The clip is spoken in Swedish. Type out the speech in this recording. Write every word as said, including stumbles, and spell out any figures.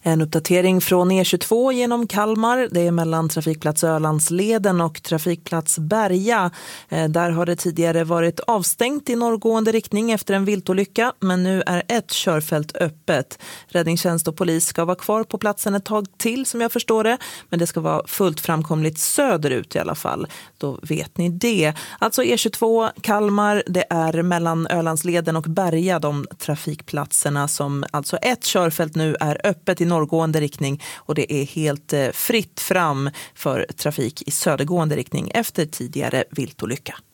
En uppdatering från E tjugotvå genom Kalmar. Det är mellan trafikplats Ölandsleden och trafikplats Berga. Där har det tidigare varit avstängt i norrgående riktning efter en viltolycka, men nu är ett körfält öppet. Räddningstjänst och polis ska vara kvar på platsen ett tag till, som jag förstår det, men det ska vara fullt framkomligt söderut i alla fall. Då vet ni det. Alltså E tjugotvå, Kalmar, det är mellan Ölandsleden och Berga de trafikplatserna som alltså ett körfält nu är öppet i norrgående riktning, och det är helt fritt fram för trafik i södergående riktning efter tidigare viltolycka.